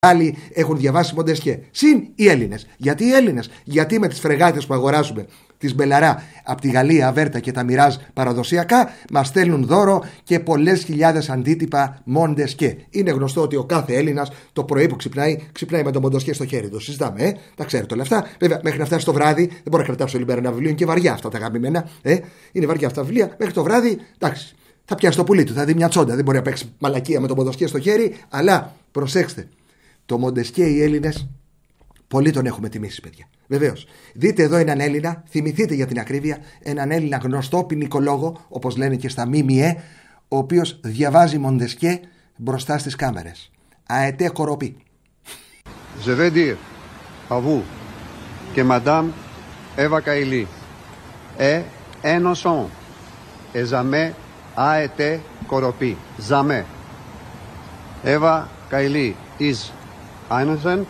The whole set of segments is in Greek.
Άλλοι έχουν διαβάσει Μοντεσκιέ. Συν οι Έλληνες. Γιατί οι Έλληνες? Γιατί με τις φρεγάτες που αγοράζουμε, τις Μπελαρά από τη Γαλλία, Αβέρτα και τα Μιράζ παραδοσιακά, μας στέλνουν δώρο και πολλές χιλιάδες αντίτυπα Μοντεσκιέ. Είναι γνωστό ότι ο κάθε Έλληνας το πρωί που ξυπνάει με το Μοντεσκιέ στο χέρι. Το συζητάμε, τα ξέρετε όλα αυτά. Βέβαια, μέχρι να φτάσει το βράδυ, δεν μπορεί να κρατάω όλη μέρα ένα βιβλίο, είναι και βαριά αυτά τα αγαπημένα. Είναι βαριά αυτά τα βιβλία. Μέχρι το βράδυ, εντάξει, θα πιάσει το πουλί του, θα δει μια τσόντα. Δεν μπορεί να παίξει μαλακία με το Μοντεσκιέ στο χέρι, αλλά προσέξτε. Το Μοντεσκιέ οι Έλληνες πολύ τον έχουμε τιμήσει, παιδιά. Βεβαίως. Δείτε εδώ έναν Έλληνα, θυμηθείτε για την ακρίβεια, έναν Έλληνα γνωστό ποινικολόγο, όπως λένε και στα ΜΜΕ, ο οποίος διαβάζει Μοντεσκιέ μπροστά στις κάμερες. Αετέ κοροπή. Je vais dire à vous que Madame Eva Kaili est innocente et jamais a été corrompue. Jamais. Eva Kaili is innocent.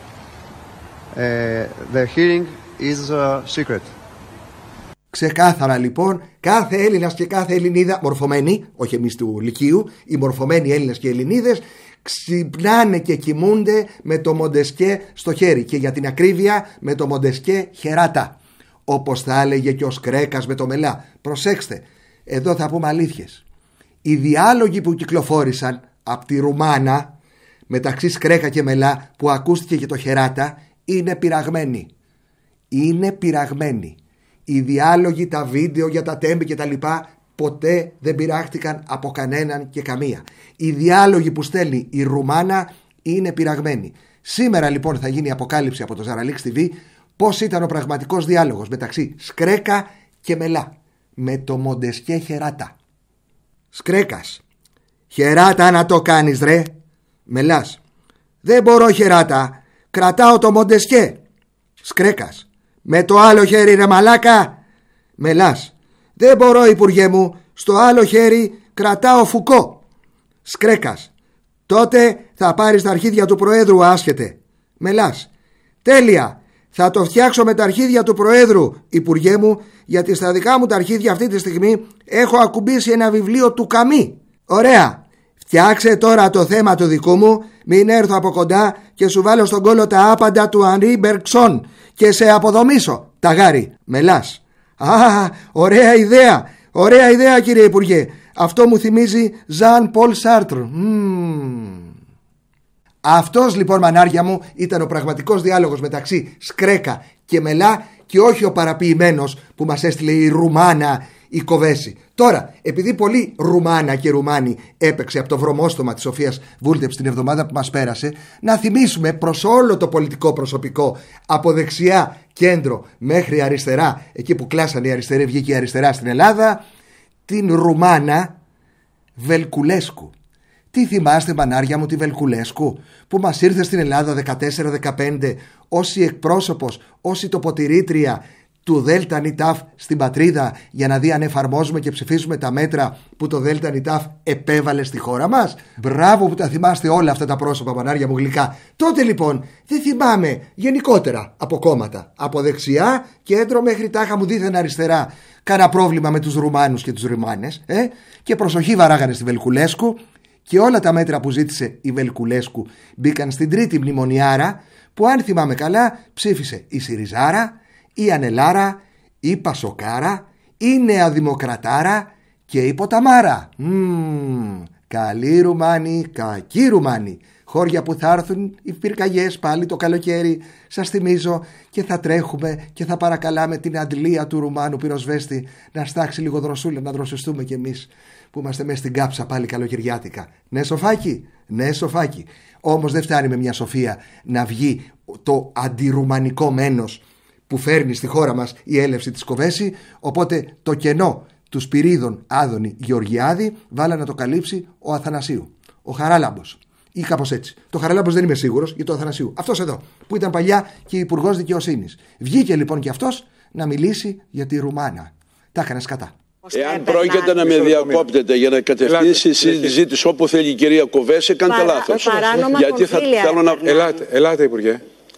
The hearing is secret. Ξεκάθαρα λοιπόν, κάθε Έλληνας και κάθε Ελληνίδα μορφωμένοι, όχι εμείς του Λυκείου, οι μορφωμένοι Έλληνες και Ελληνίδες ξυπνάνε και κοιμούνται με το Μοντεσκιέ στο χέρι, και για την ακρίβεια με το Μοντεσκιέ χεράτα, όπως θα έλεγε και ο Σκρέκας με το Μελά. Προσέξτε, εδώ θα πούμε αλήθειες. Οι διάλογοι που κυκλοφόρησαν από τη Ρουμάνα μεταξύ Σκρέκα και Μελά, που ακούστηκε και το χεράτα, είναι πειραγμένοι. Είναι πειραγμένοι. Οι διάλογοι, τα βίντεο για τα τέμπη και τα λοιπά ποτέ δεν πειράχτηκαν από κανέναν και καμία. Οι διάλογοι που στέλνει η Ρουμάνα είναι πειραγμένοι. Σήμερα λοιπόν θα γίνει η αποκάλυψη από το Ζαραλίξ TV πώς ήταν ο πραγματικός διάλογος μεταξύ Σκρέκα και Μελά με το Μοντεσκιέ χεράτα. Σκρέκας: χεράτα να το κάνεις ρε. Μελάς: δεν μπορώ χεράτα, κρατάω το Μοντεσκιέ. Σκρέκας: με το άλλο χέρι ρε μαλάκα. Μελάς: δεν μπορώ υπουργέ μου, στο άλλο χέρι κρατάω Φουκώ. Σκρέκας: τότε θα πάρεις τα αρχίδια του Προέδρου άσχετε. Μελάς: τέλεια, θα το φτιάξω με τα αρχίδια του Προέδρου υπουργέ μου, γιατί στα δικά μου τα αρχίδια αυτή τη στιγμή έχω ακουμπήσει ένα βιβλίο του Καμί. Ωραία, φτιάξε τώρα το θέμα του δικού μου, μην έρθω από κοντά και σου βάλω στον κόλο τα άπαντα του Ανρί Μπεργκσόν και σε αποδομήσω, ταγάρι. Μελάς: α, ωραία ιδέα, ωραία ιδέα κύριε Υπουργέ. Αυτό μου θυμίζει Ζαν Πολ Σάρτρ. Αυτός λοιπόν, μανάρια μου, ήταν ο πραγματικός διάλογος μεταξύ Σκρέκα και Μελά, και όχι ο παραποιημένος που μας έστειλε η Ρουμάνα η Κοβέση. Τώρα, επειδή πολύ Ρουμάνα και Ρουμάνι έπαιξε από το βρωμόστομα της Σοφίας Βούλτεψ την εβδομάδα που μας πέρασε, να θυμίσουμε προς όλο το πολιτικό προσωπικό, από δεξιά, κέντρο μέχρι αριστερά, εκεί που κλάσανε η αριστερή, βγήκε η αριστερά στην Ελλάδα, την Ρουμάνα Βελκουλέσκου. Τι θυμάστε, μανάρια μου, τη Βελκουλέσκου που μας ήρθε στην Ελλάδα 14-15 ως η εκπρόσωπος, ως η τοποτηρήτρια του Δέλτα Νιτάφ στην πατρίδα, για να δει αν εφαρμόζουμε και ψηφίζουμε τα μέτρα που το Δέλτα Νιτάφ επέβαλε στη χώρα μας. Μπράβο που τα θυμάστε όλα αυτά τα πρόσωπα, μανάρια μου γλυκά. Τότε λοιπόν δεν θυμάμαι γενικότερα από κόμματα, από δεξιά, κέντρο μέχρι τάχα μου δίθεν αριστερά, κάνα πρόβλημα με τους Ρουμάνους και τους Ρουμάνες, και προσοχή βαράγανε στη Βελκουλέσκου, και όλα τα μέτρα που ζήτησε η Βελκουλέσκου μπήκαν στην τρίτη μνημονιάρα, που αν θυμάμαι καλά ψήφισε η Σιριζάρα, η Ανελάρα, η Πασοκάρα, η Νέα Δημοκρατάρα και η Ποταμάρα. Καλοί Ρουμάνοι, κακοί Ρουμάνοι. Χώρια που θα έρθουν οι πυρκαγιές πάλι το καλοκαίρι, σας θυμίζω, και θα τρέχουμε και θα παρακαλάμε την αντλία του Ρουμάνου πυροσβέστη να στάξει λίγο δροσούλα, να δροσιστούμε κι εμείς που είμαστε μέσα στην κάψα πάλι καλοκαιριάτικα. Ναι σοφάκι, ναι σοφάκι. Όμως δεν φτάνει με μια σοφία να βγει το αντιρουμανικό μένος που φέρνει στη χώρα μας η έλευση της Κοβέση, οπότε το κενό του Σπυρίδων Άδωνη Γεωργιάδη βάλα να το καλύψει ο Αθανασίου, ο Χαράλαμπος, ή κάπως έτσι. Το Χαράλαμπος δεν είμαι σίγουρος, για το Αθανασίου. Αυτός εδώ που ήταν παλιά και υπουργός δικαιοσύνης. Βγήκε λοιπόν και αυτός να μιλήσει για τη Ρουμάνα. Τα έκανε σκατά. Εάν πρόκειται να με διακόπτετε για να κατευθύνσει η συζήτηση όπου θέλει η κυρία Κοβέση, κάντε λάθος. Γιατί θα θέλω να... Ελάτε, Υπουργέ.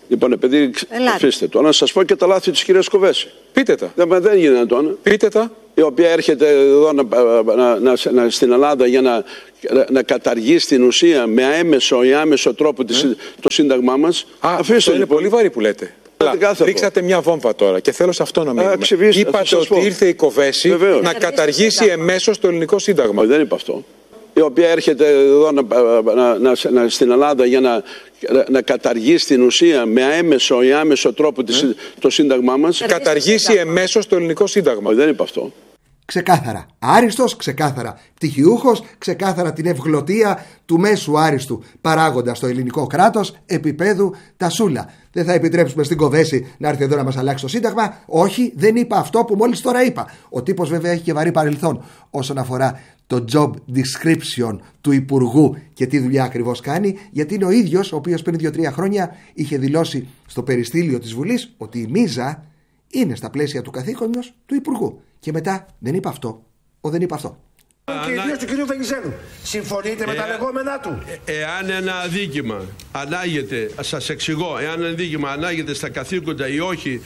Λοιπόν, επειδή αφήστε το, να σας πω και τα λάθη της κυρίας Κοβέση. Πείτε τα. Δεν είναι δυνατόν. Πείτε τα. Η οποία έρχεται εδώ στην Ελλάδα για να καταργήσει στην ουσία με έμεσο ή άμεσο τρόπο το Σύνταγμά μας. Αυτό είναι πολύ βαρύ που λέτε. Ρίξατε μια βόμβα τώρα και θέλω σε αυτό να μείνουμε. Είπατε ότι ήρθε η Κοβέση να καταργήσει εμέσως το ελληνικό Σύνταγμα. Δεν είπα αυτό. Η οποία έρχεται εδώ στην Ελλάδα για να καταργήσει στην ουσία με έμεσο ή άμεσο τρόπο το Σύνταγμά μας. Καταργήσει εμέσως το ελληνικό Σύνταγμα. Δεν είπα αυτό. Ξεκάθαρα άριστος, ξεκάθαρα πτυχιούχος, ξεκάθαρα την ευγλωτία του μέσου άριστου παράγοντα στο ελληνικό κράτος επίπεδου Τασούλα. Δεν θα επιτρέψουμε στην Κοβέση να έρθει εδώ να μας αλλάξει το Σύνταγμα. Όχι, δεν είπα αυτό που μόλις τώρα είπα. Ο τύπος βέβαια έχει και βαρύ παρελθόν όσον αφορά το job description του Υπουργού και τι δουλειά ακριβώς κάνει, γιατί είναι ο ίδιος ο οποίος πριν 2-3 χρόνια είχε δηλώσει στο περιστήλιο της Βουλής ότι η μίζα είναι στα πλαίσια του καθήκοντος του Υπουργού. Και μετά δεν είπα αυτό. Δεν είπα αυτό. Και ιδίως του κ. Βενιζέλου. Συμφωνείτε με τα λεγόμενά του? Εάν ένα αδίκημα ανάγεται, σας εξηγώ, εάν ένα αδίκημα ανάγεται στα καθήκοντα ή όχι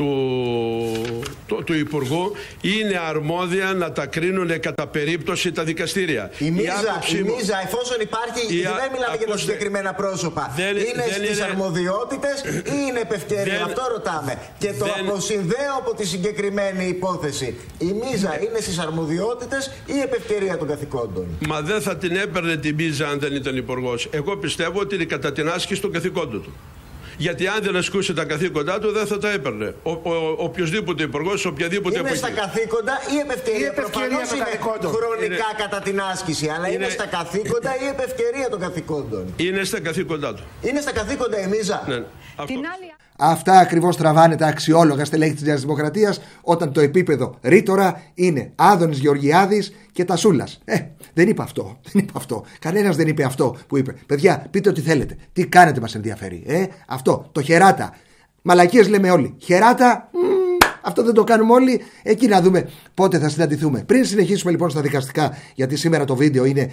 του Υπουργού, είναι αρμόδια να τα κρίνουν κατά περίπτωση τα δικαστήρια. Η μίζα, εφόσον υπάρχει, δεν μιλάμε για τα συγκεκριμένα πρόσωπα. Είναι στις αρμοδιότητες ή είναι επευκαιρία? Αυτό ρωτάμε. Και το αποσυνδέω από τη συγκεκριμένη υπόθεση. Η μίζα είναι στις αρμοδιότητες ή επευκαιρία των καθηκόντων? Μα δεν θα την έπαιρνε τη μίζα αν δεν ήταν υπουργός. Εγώ πιστεύω ότι είναι κατά την άσκηση των καθηκόντων του. Γιατί αν δεν ασκούσε τα καθήκοντά του δεν θα τα έπαιρνε. Οποιοσδήποτε υπουργός, οποιαδήποτε είναι στα καθήκοντα ή επευκαιρία? Προφανώς είναι χρονικά κατά την άσκηση, αλλά είναι στα καθήκοντα ή επευκαιρία των καθηκόντων? Είναι στα καθήκοντά του. Είναι στα καθήκοντα η μίζα. Ναι. Αυτά ακριβώς τραβάνε τα αξιόλογα στελέχη της Νέας Δημοκρατίας όταν το επίπεδο ρήτορα είναι Άδωνης Γεωργιάδης και Τασούλας. Δεν είπα αυτό. Κανένας δεν είπε αυτό που είπε. Παιδιά, πείτε ό,τι θέλετε. Τι κάνετε μας ενδιαφέρει. Αυτό, το χεράτα. Μαλακίες λέμε όλοι. Χεράτα, αυτό δεν το κάνουμε όλοι. Εκεί να δούμε πότε θα συναντηθούμε. Πριν συνεχίσουμε λοιπόν στα δικαστικά, γιατί σήμερα το βίντεο είναι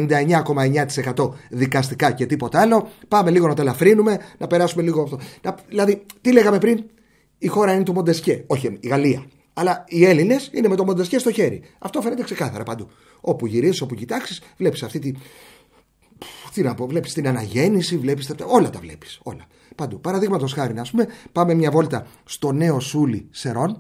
99,9% δικαστικά και τίποτα άλλο, πάμε λίγο να τα ελαφρύνουμε, να περάσουμε λίγο αυτό. Δηλαδή, τι λέγαμε πριν? Η χώρα είναι του Μοντεσκιέ, όχι η Γαλλία. Αλλά οι Έλληνες είναι με το Μοντεσκιέ στο χέρι. Αυτό φαίνεται ξεκάθαρα παντού. Όπου γυρίσεις, όπου κοιτάξεις, βλέπεις αυτή τη. Τι να πω, βλέπεις την αναγέννηση, βλέπεις όλα τα βλέπεις. Όλα. Παντού. Παραδείγματος χάρη, ας πούμε, πάμε μια βόλτα στο νέο Σούλι Σερών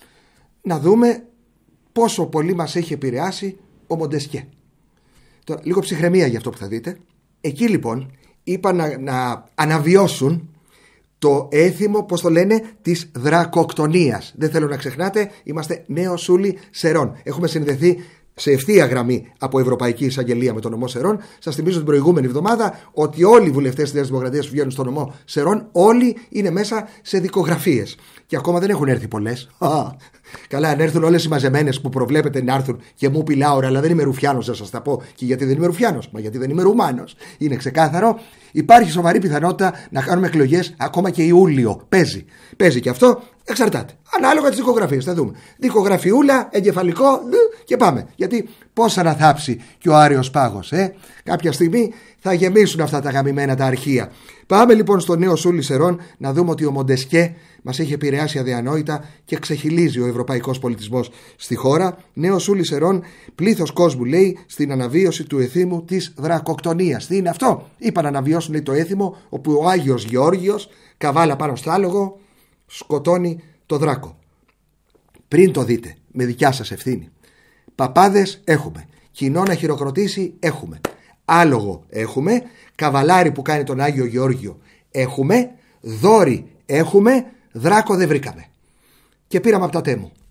να δούμε πόσο πολύ μας έχει επηρεάσει ο Μοντεσκιέ. Τώρα, λίγο ψυχραιμία για αυτό που θα δείτε. Εκεί λοιπόν είπαν να αναβιώσουν το έθιμο, πώς το λένε, της δρακοκτονίας. Δεν θέλω να ξεχνάτε, είμαστε νέο Σούλι Σερών. Έχουμε συνδεθεί σε ευθεία γραμμή από Ευρωπαϊκή Εισαγγελία με τον νομό Σερών. Σας θυμίζω την προηγούμενη εβδομάδα ότι όλοι οι βουλευτές της Νέας Δημοκρατίας που βγαίνουν στον νομό Σερών, όλοι είναι μέσα σε δικογραφίες. Και ακόμα δεν έχουν έρθει πολλές. Καλά, αν έρθουν όλες οι μαζεμένες που προβλέπετε να έρθουν και μου πει Λάουρα, αλλά δεν είμαι Ρουφιάνος, να σας τα πω. Και γιατί δεν είμαι Ρουφιάνος? Μα γιατί δεν είμαι Ρουμάνος. Είναι ξεκάθαρο. Υπάρχει σοβαρή πιθανότητα να κάνουμε εκλογές ακόμα και Ιούλιο. Παίζει και αυτό. Εξαρτάται. Ανάλογα τις δικογραφίες. Θα δούμε. Δικογραφιούλα, εγκεφαλικό και πάμε. Γιατί πώς θα θάψει και ο Άριος Πάγος. Κάποια στιγμή θα γεμίσουν αυτά τα γαμημένα τα αρχεία. Πάμε λοιπόν στο νέο Σούλι Σερών να δούμε ότι ο Μοντεσκιέ μας έχει επηρεάσει αδιανόητα και ξεχυλίζει ο ευρωπαϊκός πολιτισμός στη χώρα. Νέο Σούλι Σερών, πλήθος κόσμου λέει στην αναβίωση του εθήμου της δρακοκτονίας. Τι είναι αυτό? Είπαν να αναβιώσουν λέει, το έθιμο όπου ο Άγιος Γεώργιος, καβάλα πάνω στο άλογο, σκοτώνει το δράκο. Πριν το δείτε, με δικιά σας ευθύνη. Παπάδες έχουμε. Κοινό να χειροκροτήσει έχουμε. Άλογο έχουμε. Καβαλάρι που κάνει τον Άγιο Γεώργιο έχουμε. Δόρι έχουμε. Δράκο δεν βρήκαμε. Και πήραμε από τα τέμου.